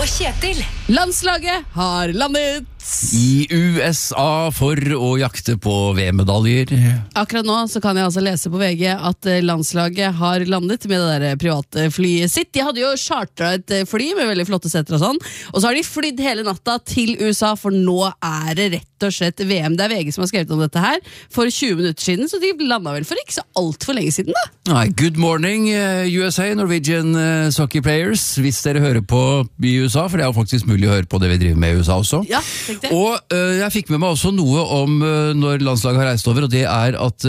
og Kjetil. Landslaget har landet i USA for å jakte på VM-medaljer. Akkurat nå så kan jeg altså lese på VG at landslaget har landet med det der private flyet sitt. De hadde jo chartret et fly med veldig flotte setter og sånn, og så har de flydd hele natta til USA, for nå er det rett og slett VM. Det er VG som har skrevet om dette her for 20 minutter siden, så de landet vel for ikke så alt for lenge siden da. Nei, good morning USA, Norwegian soccer players, hvis dere hører på i USA, for det er jo faktisk mulig å høre på det vi driver med i USA også. Ja, og jeg fikk med meg også noe om når landslaget har reist over, og det er at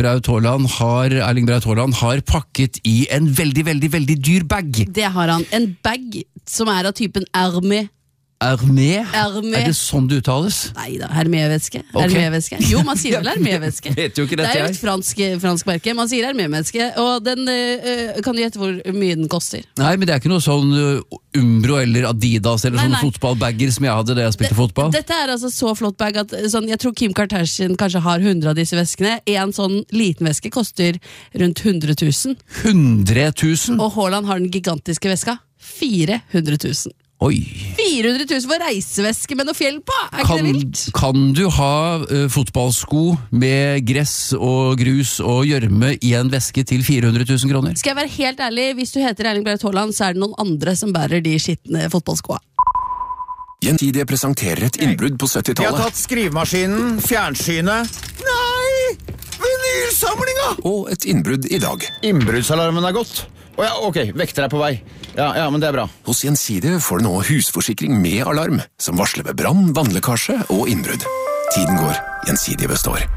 Erling Braut Haaland har pakket i en veldig, veldig, veldig dyr bag. Det har han, en bag som er av typen Hermé. Hermé? Er det sånn det uttales? Neida, Hermé-væske. Okay. Jo, man sier vel Hermé-væske. Vet jo ikke dette. Det er jo et fransk merke. Man sier Hermé-væske, og den kan du gjette hvor mye den koster. Nei, men det er ikke noe sånn Umbro eller Adidas eller sånne fotballbagger som jeg hadde da jeg spilte fotball. Dette er altså så flott bag at sånn, jeg tror Kim Kardashian kanskje har 100 av disse veskene. En sånn liten veske koster rundt 100 000. 100 000? Og Haaland har den gigantiske veska. 400 000. Oi. 400 000 for reiseveske med noe fjell på, er ikke det vilt? Kan du ha fotballsko med gress og grus og gjørme i en veske til 400 000 kroner? Skal jeg være helt ærlig, hvis du heter Erling Braut Haaland, så er det noen andre som bærer de skittende fotballskoa. Gjensidige presenterer et innbrudd på 70-tallet. De har tatt skrivemaskinen, fjernsynet. Nei! Vinylsamlinga! Og et innbrudd i dag. Innbruddsalarmen er gått. Ja, ok, vekter er på vei. Ja, men det er bra. Hos Gjensidige får du nå husforsikring med alarm, som varsler ved brann, vannlekkasje og innbrudd. Tiden går, Gjensidige består.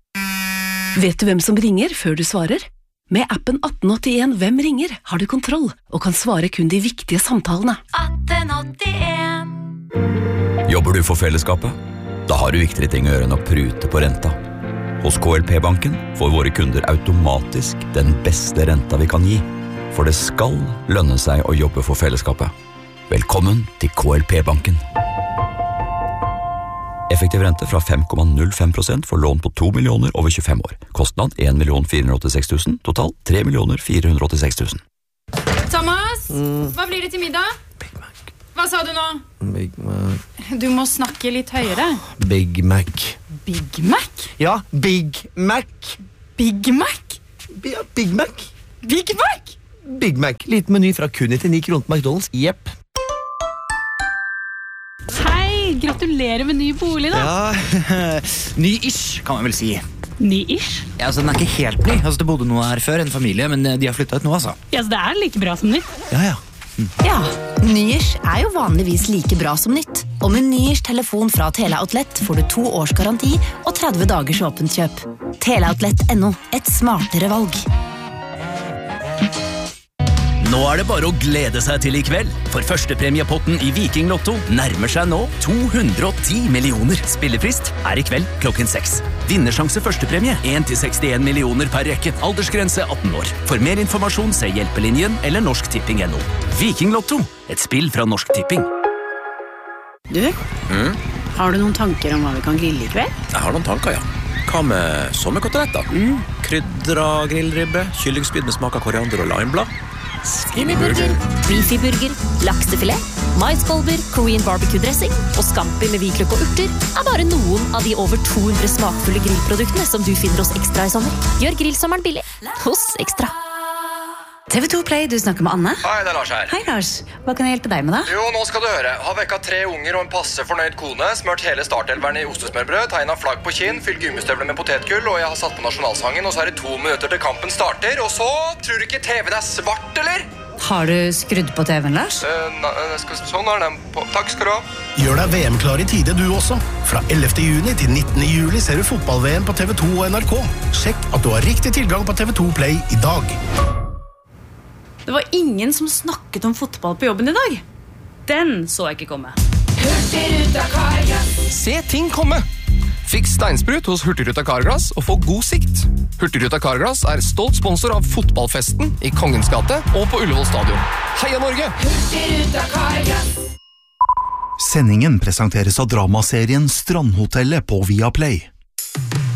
Vet du hvem som ringer før du svarer? Med appen 1881 Hvem ringer har du kontroll, og kan svare kun de viktige samtalene. 1881. Jobber du for fellesskapet? Da har du viktigere ting å gjøre enn å prute på renta. Hos KLP-banken får våre kunder automatisk den beste renta vi kan gi. For det skal lønne seg å jobbe for fellesskapet. Velkommen til KLP-banken. Effektiv rente fra 5,05% for lån på 2 millioner over 25 år. Kostnad 1 486 000, total 3 486 000. Thomas, hva blir det til middag? Big Mac. Hva sa du nå? Big Mac. Du må snakke litt høyere. Big Mac. Big Mac? Ja, Big Mac. Big Mac? Ja, Big Mac. Big Mac? Big Mac. Liten meny fra kun 99 kroner på McDonald's. Jepp. Hei, gratulerer med ny bolig da. Ja, ny-ish kan man vel si. Ny-ish? Ja, altså den er ikke helt ny. Altså det bodde noe her før, en familie, men de har flyttet ut nå, altså. Ja, så det er like bra som nytt. Ja. Ja, ny-ish er jo vanligvis like bra som nytt. Og med ny-ish telefon fra Teleoutlet får du 2 års garanti og 30 dagers åpent kjøp. Teleoutlet.no, et smartere valg. Nå er det bare å glede seg til i kveld, for førstepremiepotten i Viking Lotto nærmer seg nå 210 millioner. Spillefrist er i kveld klokken 6. Vinnersjanse førstepremie 1-61 millioner per rekke. Aldersgrense 18 år. For mer informasjon se Hjelpelinjen eller norsktipping.no. Viking Lotto, et spill fra Norsk Tipping. Du, har du noen tanker om hva vi kan grille i kveld? Jeg har noen tanker, ja. Hva med sommerkoteletter? Krydra grillribbe, kyllingspyd med smak av koriander og limeblad. Skinnyburger, beefy-burger, laksefilet, maiskolber, Korean barbecue-dressing og scampi med hvitløk og urter er bare noen av de over 200 smakfulle grillproduktene som du finner hos Ekstra i sommer. Gjør grillsommeren billig hos Ekstra. TV2 Play, du snakker med Anne. Hei, det er Lars her. Hei Lars, hva kan jeg hjelpe deg med da? Jo, nå skal du høre. Har vekket 3 unger og en passe fornøyd kone, smørt hele startelveren i ostesmørbrød, tegnet flagg på kinn, fylt gummistøvler med potetgull, og jeg har satt på nasjonalsangen, og så er det 2 minutter til kampen starter, og så tror du ikke TV-en er svart, eller? Har du skrudd på TV-en, Lars? Sånn er den på. Takk skal du ha. Gjør deg VM-klar i tide du også. Fra 11. juni til 19. juli ser du fotball-VM på TV2 og NRK. Sjekk at du har riktig tilgang på TV2 Play i dag. Det var ingen som snakket om fotball på jobben i dag. Den så jeg ikke komme. Hurtigruta Carglass. Se ting komme. Fiks steinsprut hos Hurtigruta Carglass og få god sikt. Hurtigruta Carglass er stolt sponsor av fotballfesten i Kongens gate og på Ullevål stadion. Heia Norge! Hurtigruta Carglass. Sendingen presenteres av dramaserien Strandhotellet på Viaplay.